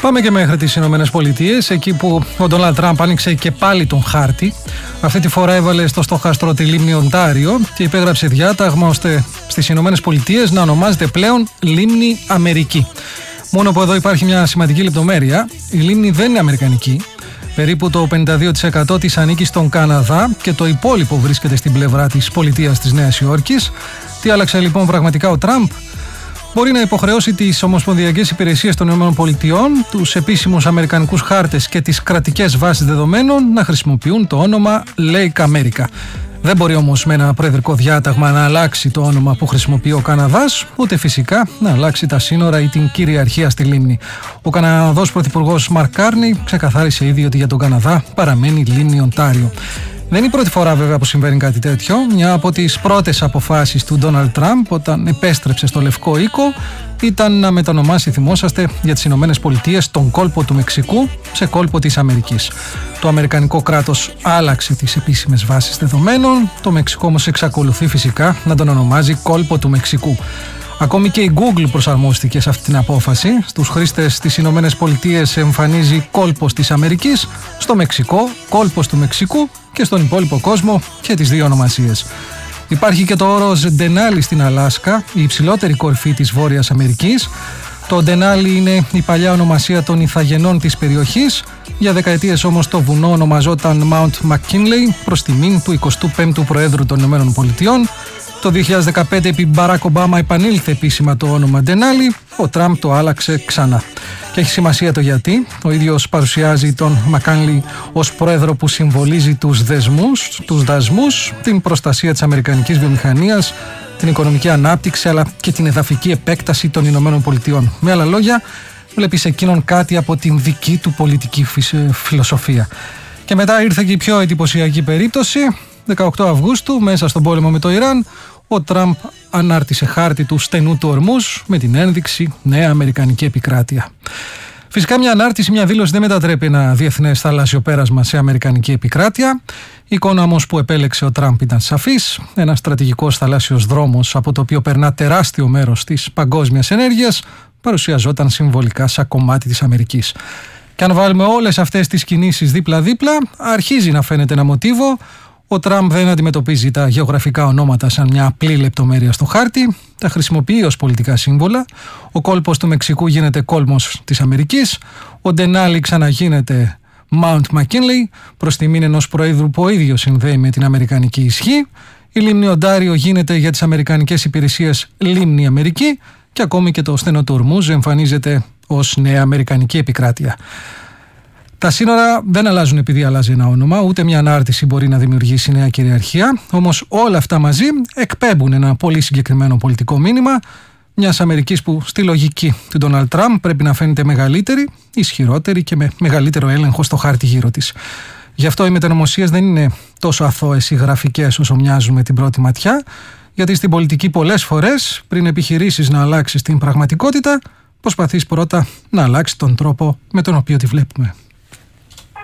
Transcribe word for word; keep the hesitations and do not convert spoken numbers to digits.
Πάμε και μέχρι τις Ηνωμένες Πολιτείες, εκεί που ο Ντόναλντ Τραμπ άνοιξε και πάλι τον χάρτη. Αυτή τη φορά έβαλε στο στόχαστρο τη λίμνη Οντάριο και υπέγραψε διάταγμα ώστε στις Ηνωμένες Πολιτείες να ονομάζεται πλέον λίμνη Αμερική. Μόνο που εδώ υπάρχει μια σημαντική λεπτομέρεια: η λίμνη δεν είναι αμερικανική. Περίπου το πενήντα δύο τοις εκατό της ανήκει στον Καναδά και το υπόλοιπο βρίσκεται στην πλευρά της πολιτείας της Νέας Υόρκης. Τι άλλαξε λοιπόν πραγματικά ο Τραμπ? Μπορεί να υποχρεώσει τις ομοσπονδιακές υπηρεσίες των ΗΠΑ, τους επίσημους αμερικανικούς χάρτες και τις κρατικές βάσεις δεδομένων να χρησιμοποιούν το όνομα Lake America. Δεν μπορεί όμως με ένα προεδρικό διάταγμα να αλλάξει το όνομα που χρησιμοποιεί ο Καναδάς, ούτε φυσικά να αλλάξει τα σύνορα ή την κυριαρχία στη λίμνη. Ο Καναδός πρωθυπουργός Μαρκ Κάρνι ξεκαθάρισε ήδη ότι για τον Καναδά παραμένει λίμνη Οντάριο. Δεν είναι η πρώτη φορά βέβαια που συμβαίνει κάτι τέτοιο. Μια από τις πρώτες αποφάσεις του Ντόναλντ Τραμπ όταν επέστρεψε στο Λευκό Οίκο ήταν να μετανομάσει, θυμόσαστε, για τις Ηνωμένες Πολιτείες τον κόλπο του Μεξικού σε κόλπο της Αμερικής. Το αμερικανικό κράτος άλλαξε τις επίσημες βάσεις δεδομένων, το Μεξικό όμως εξακολουθεί φυσικά να τον ονομάζει κόλπο του Μεξικού. Ακόμη και η Google προσαρμόστηκε σε αυτή την απόφαση. Στους χρήστες της Ηνωμένες Πολιτείες εμφανίζει κόλπος της Αμερικής, στο Μεξικό κόλπος του Μεξικού και στον υπόλοιπο κόσμο και τις δύο ονομασίες. Υπάρχει και το όρος Denali στην Αλάσκα, η υψηλότερη κορυφή της Βόρειας Αμερικής. Το Denali είναι η παλιά ονομασία των ηθαγενών της περιοχής. Για δεκαετίες όμως το βουνό ονομαζόταν Mount McKinley προς τιμήν του εικοστού πέμπτου Προέδρου των Ηνωμένων Πολιτειών. Το δύο χιλιάδες δεκαπέντε επί Μπαράκ Ομπάμα επανήλθε επίσημα το όνομα Denali, ο Τραμπ το άλλαξε ξανά. Και έχει σημασία το γιατί. Ο ίδιος παρουσιάζει τον Μακάνλι ως πρόεδρο που συμβολίζει τους δεσμούς, τους δασμούς, την προστασία της αμερικανικής βιομηχανίας, την οικονομική ανάπτυξη αλλά και την εδαφική επέκταση των Ηνωμένων Πολιτειών. Με άλλα λόγια, βλέπει σε εκείνον κάτι από την δική του πολιτική φιλοσοφία. Και μετά ήρθε και η πιο εντυπωσιακή περίπτωση. δεκαοκτώ Αυγούστου, μέσα στον πόλεμο με το Ιράν, ο Τραμπ ανάρτησε χάρτη του στενού του Ορμούζ με την ένδειξη Νέα Αμερικανική Επικράτεια. Φυσικά μια ανάρτηση, μια δήλωση δεν μετατρέπει ένα διεθνές θαλάσσιο πέρασμα σε Αμερικανική Επικράτεια. Η εικόνα όμως που επέλεξε ο Τραμπ ήταν σαφής. Ένας στρατηγικός θαλάσσιος δρόμος από το οποίο περνά τεράστιο μέρος της παγκόσμιας ενέργειας παρουσιαζόταν συμβολικά σαν κομμάτι της Αμερικής. Και αν βάλουμε όλες αυτές τις κινήσεις δίπλα-δίπλα, αρχίζει να φαίνεται ένα μοτίβο. Ο Τραμπ δεν αντιμετωπίζει τα γεωγραφικά ονόματα σαν μια απλή λεπτομέρεια στο χάρτη, τα χρησιμοποιεί ως πολιτικά σύμβολα. Ο κόλπος του Μεξικού γίνεται κόλμος της Αμερικής, ο Denali ξαναγίνεται Mount McKinley, προς τιμήν ενός προέδρου που ο ίδιος συνδέει με την αμερικανική ισχύ. Η λίμνη Οντάριο γίνεται για τις αμερικανικές υπηρεσίες λίμνη Αμερική και ακόμη και το στενό του Ορμούζ εμφανίζεται ως Νέα Αμερικανική Επικράτεια. Τα σύνορα δεν αλλάζουν επειδή αλλάζει ένα όνομα, ούτε μια ανάρτηση μπορεί να δημιουργήσει νέα κυριαρχία. Όμως όλα αυτά μαζί εκπέμπουν ένα πολύ συγκεκριμένο πολιτικό μήνυμα μιας Αμερικής που στη λογική του Ντόναλντ Τραμπ πρέπει να φαίνεται μεγαλύτερη, ισχυρότερη και με μεγαλύτερο έλεγχο στο χάρτη γύρω της. Γι' αυτό οι μετανομωσίες δεν είναι τόσο αθώες ή γραφικές όσο μοιάζουν με την πρώτη ματιά, γιατί στην πολιτική πολλές φορές, πριν επιχειρήσεις να αλλάξεις την πραγματικότητα, προσπαθείς πρώτα να αλλάξεις τον τρόπο με τον οποίο τη βλέπουμε.